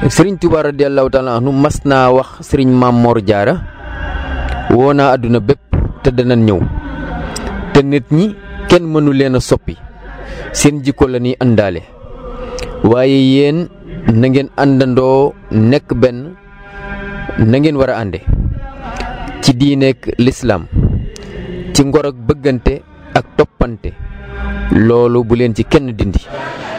Serigne Touba radiyallahu taala anhu mas naa wax Serigne Mame Mor Diarra woo naa àdduna bépp te danañ ñëw te nit ñi kenn mënu leen a soppi seen jikko la ñuy àndaale waaye yéen na ngeen àndandoo nekk benn na ngeen war a ànde ci diineek lislaam ci ngor ak bëggante ak toppante loolu bu leen ci kenn dindi.